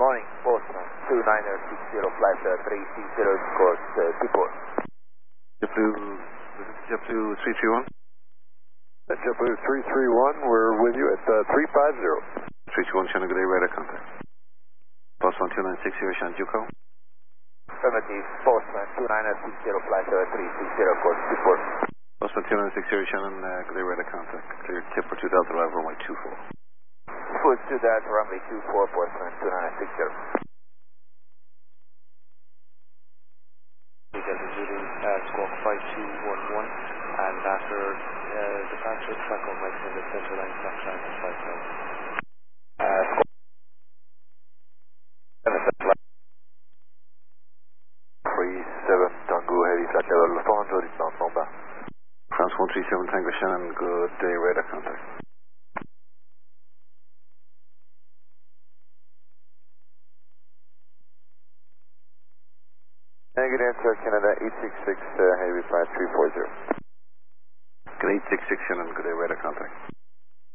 morning, Boston 2960, flight 360, course Seaport. JetBlue 331? JetBlue 331, we're with you at 350. 321, China, good day, radar contact. Boston 2960, Shan Juko. Affirmative, Boston 2960, flight 360, course Seaport. Boston 2960, Shannon, good day, radar contact. Clear tip for 2000, arrival runway 24. Foot to that, runway 24, Boston 2960. Squawk 5211, and after departure, track on right in the center line, track line to 5000. Squawk 37 Tango Heavy, flight level 400, inbound Mumbai. France 137 Tango Shannon, good day, radar contact. Good answer, Canada 866, Heavy flight 340. Good 866 Shannon, good day, radar contact.